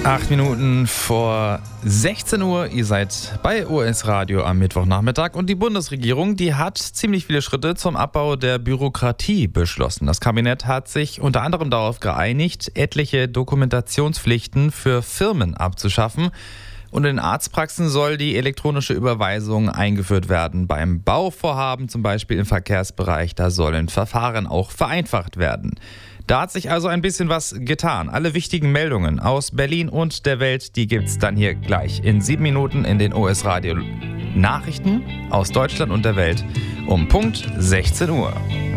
8 Minuten vor 16 Uhr, ihr seid bei OS Radio am Mittwochnachmittag und die Bundesregierung, die hat ziemlich viele Schritte zum Abbau der Bürokratie beschlossen. Das Kabinett hat sich unter anderem darauf geeinigt, etliche Dokumentationspflichten für Firmen abzuschaffen. Und in Arztpraxen soll die elektronische Überweisung eingeführt werden. Beim Bauvorhaben, zum Beispiel im Verkehrsbereich, da sollen Verfahren auch vereinfacht werden. Da hat sich also ein bisschen was getan. Alle wichtigen Meldungen aus Berlin und der Welt, die gibt's dann hier gleich in 7 Minuten in den OS Radio Nachrichten aus Deutschland und der Welt um Punkt 16 Uhr.